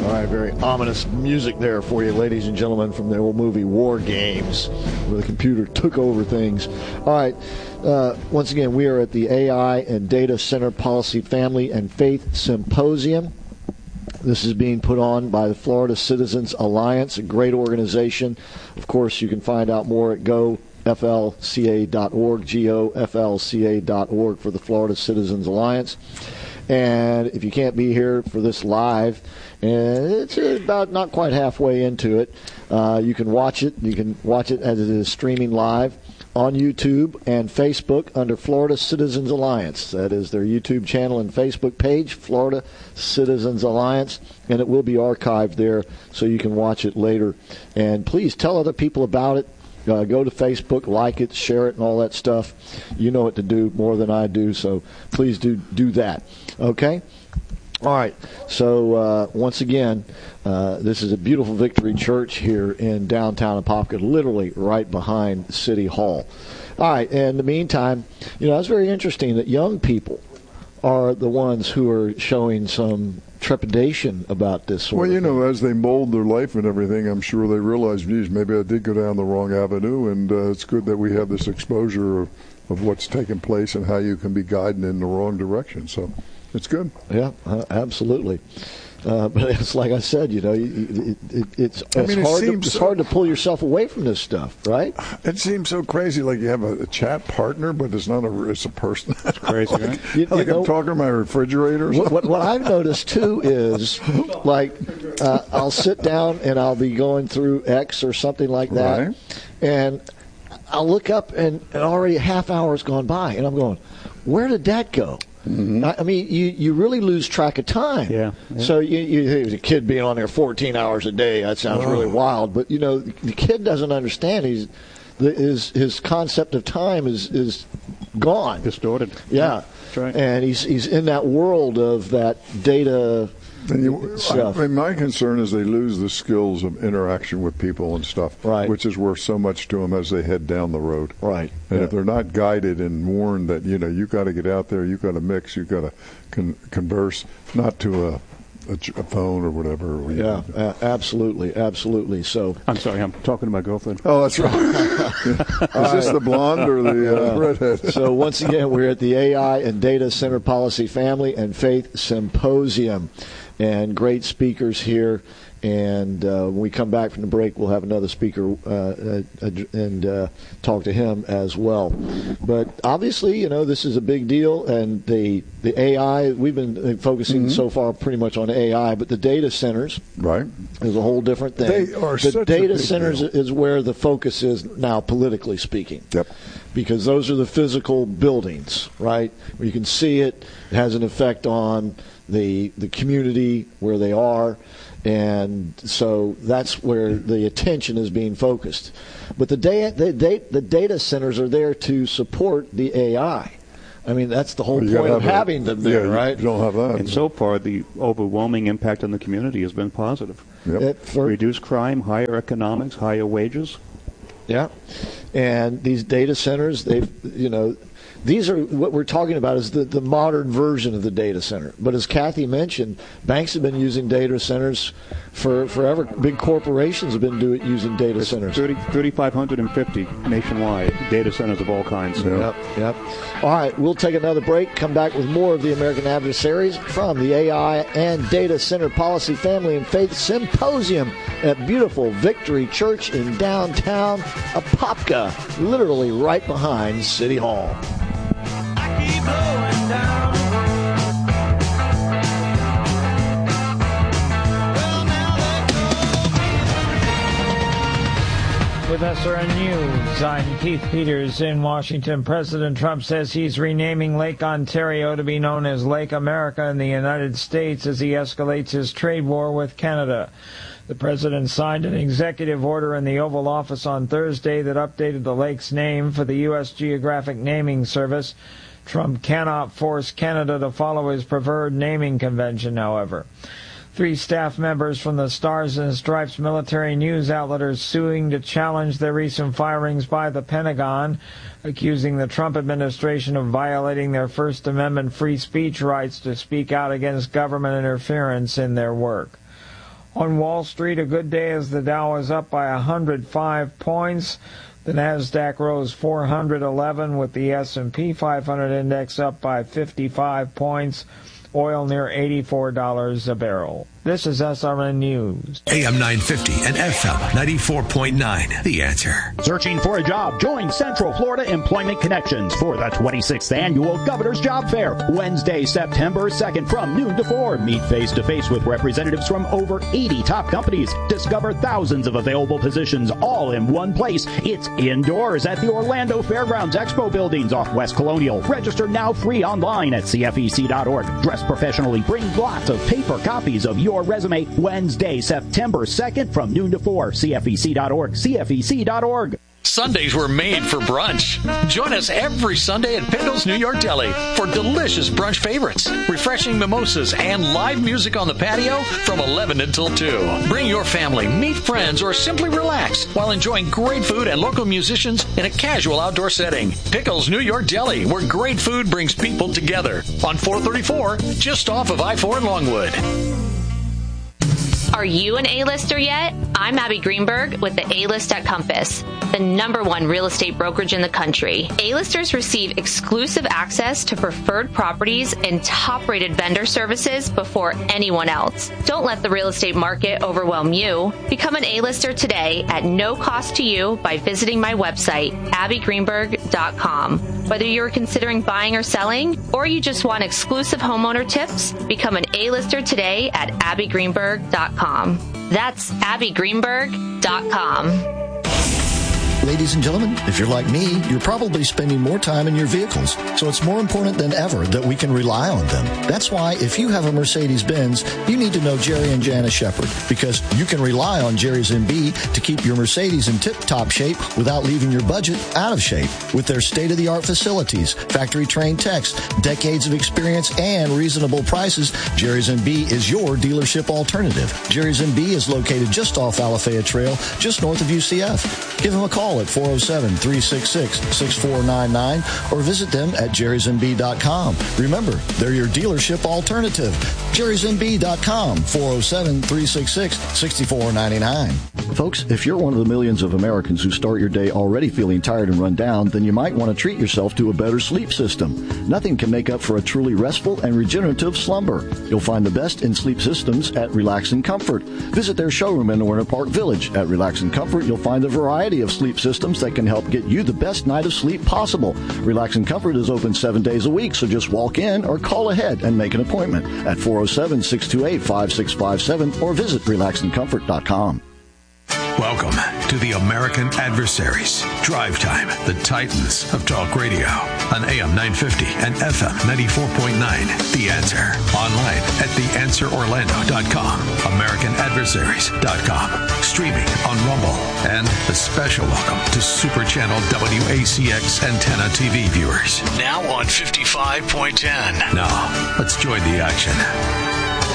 All right, very ominous music there for you, ladies and gentlemen, from the old movie War Games, where the computer took over things. All right, once again, we are at the AI and Data Center Policy Family and Faith Symposium. This is being put on by the Florida Citizens Alliance, a great organization. Of course, you can find out more at goflca.org, goflca.org for the Florida Citizens Alliance. And if you can't be here for this live, and it's about not quite halfway into it, you can watch it. You can watch it as it is streaming live on YouTube and Facebook under Florida Citizens Alliance. That is their YouTube channel and Facebook page, Florida Citizens Alliance, and it will be archived there so you can watch it later. And please tell other people about it. Go to Facebook, like it, share it, and all that stuff. You know what to do more than I do, so please do that. Okay? All right. So once again, this is a beautiful Victory Church here in downtown Apopka, literally right behind City Hall. All right. And in the meantime, it's very interesting that young people are the ones who are showing some trepidation about this sort of thing. As they mold their life and everything, I'm sure they realize, geez, maybe I did go down the wrong avenue, and it's good that we have this exposure of what's taking place and how you can be guided in the wrong direction. So it's good. Yeah, absolutely. But it's like I said, it's hard to pull yourself away from this stuff, right? It seems so crazy, like you have a chat partner, but it's a person. It's crazy, right? I'm talking to my refrigerator or something. What I've noticed, too, is, I'll sit down and I'll be going through X or something like that, right. And I'll look up and already a half hour has gone by, and I'm going, where did that go? Mm-hmm. I mean, you really lose track of time. Yeah. So you a kid being on there 14 hours a day. That sounds really wild. But the kid doesn't understand. His concept of time is gone, distorted. Yeah, that's right. And he's in that world of that data. Stuff. My concern is they lose the skills of interaction with people and stuff, right. Which is worth so much to them as they head down the road. Right. And if they're not guided and warned that, you got to get out there, you got to mix, you got to converse, not to a phone or whatever. Yeah, absolutely. So I'm sorry, I'm talking to my girlfriend. Oh, that's right. Is this the blonde or the redhead? So once again, we're at the AI and Data Center Policy Family and Faith Symposium. And great speakers here. And when we come back from the break, we'll have another speaker and talk to him as well. But obviously, this is a big deal. And the AI, we've been focusing so far pretty much on AI, but the data centers right. is a whole different thing. They are the data centers deal. is where the focus is now, politically speaking. Yep. Because those are the physical buildings, right? Where you can see it. It has an effect on the community where they are. And so that's where the attention is being focused. But the data centers are there to support the AI. I mean, that's the whole point of having them there, right? You don't have that. And so far, the overwhelming impact on the community has been positive. Yep. Reduced crime, higher economics, higher wages. Yeah. And these data centers, these are what we're talking about is the modern version of the data center. But as Kathy mentioned, banks have been using data centers for forever. Big corporations have been using data centers. 3,550 nationwide data centers of all kinds. Yep. All right, we'll take another break, come back with more of the American Adversaries from the AI and Data Center Policy Family and Faith Symposium at beautiful Victory Church in downtown Apopka, literally right behind City Hall. With SRN News, I'm Keith Peters in Washington. President Trump says he's renaming Lake Ontario to be known as Lake America in the United States as he escalates his trade war with Canada. The president signed an executive order in the Oval Office on Thursday that updated the lake's name for the U.S. Geographic Naming Service. Trump cannot force Canada to follow his preferred naming convention, however. 3 staff members from the Stars and Stripes military news outlet are suing to challenge the recent firings by the Pentagon, accusing the Trump administration of violating their First Amendment free speech rights to speak out against government interference in their work. On Wall Street, a good day as the Dow is up by 105 points. The Nasdaq rose 411 with the S&P 500 index up by 55 points. Oil near $84 a barrel. This is SRN News. AM 950 and FM 94.9. The Answer. Searching for a job? Join Central Florida Employment Connections for the 26th Annual Governor's Job Fair. Wednesday, September 2nd from noon to 4. Meet face-to-face with representatives from over 80 top companies. Discover thousands of available positions all in one place. It's indoors at the Orlando Fairgrounds Expo Buildings off West Colonial. Register now free online at CFEC.org. Dress professionally. Bring lots of paper copies of your resume. Wednesday, September 2nd from noon to 4. CFEC.org. CFEC.org. Sundays were made for brunch. Join us every Sunday at Pickles New York Deli for delicious brunch favorites, refreshing mimosas, and live music on the patio from 11 until 2. Bring your family, meet friends, or simply relax while enjoying great food and local musicians in a casual outdoor setting. Pickles New York Deli, where great food brings people together. On 434, just off of I-4 in Longwood. Are you an A-lister yet? I'm Abby Greenberg with the A-List at Compass, the #1 real estate brokerage in the country. A-listers receive exclusive access to preferred properties and top-rated vendor services before anyone else. Don't let the real estate market overwhelm you. Become an A-lister today at no cost to you by visiting my website, abbygreenberg.com. Whether you're considering buying or selling, or you just want exclusive homeowner tips, become an A-lister today at abbygreenberg.com. That's abbygreenberg.com. Ladies and gentlemen, if you're like me, you're probably spending more time in your vehicles, so it's more important than ever that we can rely on them. That's why if you have a Mercedes-Benz, you need to know Jerry and Janice Shepard, because you can rely on Jerry's MB to keep your Mercedes in tip-top shape without leaving your budget out of shape. With their state-of-the-art facilities, factory-trained techs, decades of experience, and reasonable prices, Jerry's MB is your dealership alternative. Jerry's MB is located just off Alafaya Trail, just north of UCF. Give them a call at 407-366-6499 or visit them at jerrysmb.com. Remember, they're your dealership alternative. jerrysmb.com, 407-366-6499. Folks, if you're one of the millions of Americans who start your day already feeling tired and run down, then you might want to treat yourself to a better sleep system. Nothing can make up for a truly restful and regenerative slumber. You'll find the best in sleep systems at Relax and Comfort. Visit their showroom in Winter Park Village. At Relax and Comfort, you'll find a variety of sleep systems that can help get you the best night of sleep possible. Relax and Comfort is open 7 days a week, so just walk in or call ahead and make an appointment at 407-628-5657 or visit relaxandcomfort.com. Welcome to the American Adversaries. Drive Time, the Titans of Talk Radio. On AM 950 and FM 94.9. The Answer. Online at theanswerorlando.com. AmericanAdversaries.com. Streaming on Rumble. And a special welcome to Super Channel WACX Antenna TV viewers. Now on 55.10. Now, let's join the action.